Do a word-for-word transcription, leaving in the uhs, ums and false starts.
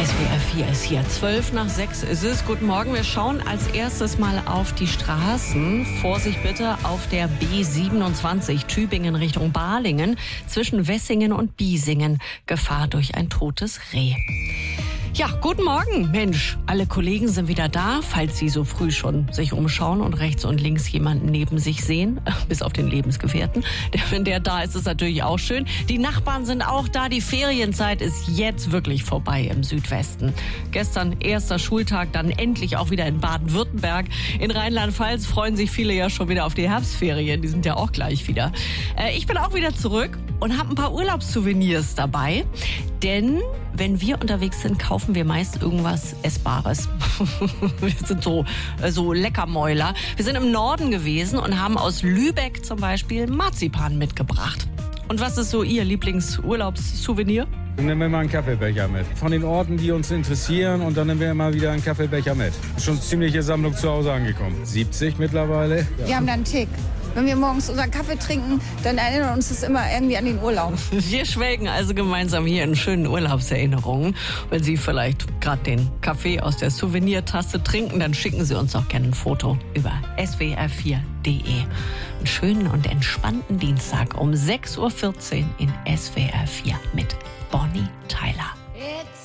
S W R vier ist hier. Zwölf nach sechs ist es. Guten Morgen. Wir schauen als erstes mal auf die Straßen. Vorsicht bitte auf der B siebenundzwanzig Tübingen Richtung Balingen zwischen Wessingen und Biesingen. Gefahr durch ein totes Reh. Ja, guten Morgen, Mensch. Alle Kollegen sind wieder da, falls Sie so früh schon sich umschauen und rechts und links jemanden neben sich sehen, bis auf den Lebensgefährten. Wenn der da ist, ist es natürlich auch schön. Die Nachbarn sind auch da. Die Ferienzeit ist jetzt wirklich vorbei im Südwesten. Gestern erster Schultag, dann endlich auch wieder in Baden-Württemberg. In Rheinland-Pfalz freuen sich viele ja schon wieder auf die Herbstferien. Die sind ja auch gleich wieder. Äh, ich bin auch wieder zurück und habe ein paar Urlaubssouvenirs dabei. Denn wenn wir unterwegs sind, kaufen wir meist irgendwas Essbares. Wir sind so, so Leckermäuler. Wir sind im Norden gewesen und haben aus Lübeck zum Beispiel Marzipan mitgebracht. Und was ist so Ihr Lieblingsurlaubssouvenir? Dann nehmen wir mal einen Kaffeebecher mit. Von den Orten, die uns interessieren, und dann nehmen wir immer wieder einen Kaffeebecher mit. Schon eine ziemliche Sammlung zu Hause angekommen. siebzig mittlerweile. Ja. Wir haben da einen Tick. Wenn wir morgens unseren Kaffee trinken, dann erinnert uns das immer irgendwie an den Urlaub. Wir schwelgen also gemeinsam hier in schönen Urlaubserinnerungen. Wenn Sie vielleicht gerade den Kaffee aus der Souvenirtasse trinken, dann schicken Sie uns auch gerne ein Foto über S W R vier punkt de. Einen schönen und entspannten Dienstag um sechs Uhr vierzehn in S W R vier mit Bonnie Tyler.